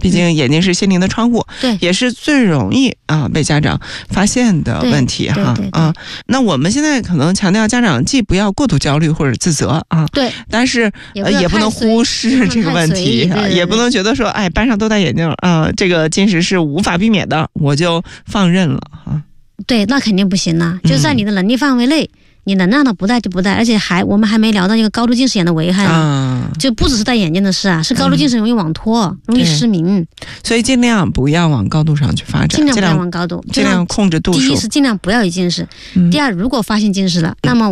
毕竟眼睛是心灵的窗户， 对， 也是最容易被家长发现的问题哈。那我们现在可能强调家长既不要过度焦虑或者自责对， 但是也不能忽视这个问题，也不能觉得说班上都戴眼镜这个近视是无法避免的，我就放任了对，那肯定不行了，就在你的能力范围内，你能让他不戴就不戴，而且我们还没聊到一个高度近视眼的危害就不只是戴眼镜的事是高度近视容易网脱，容易失明， 所以尽量不要往高度上去发展， 尽量不要往高度， 尽量控制度数。 第一是尽量不要有近视，第二如果发现近视了，那么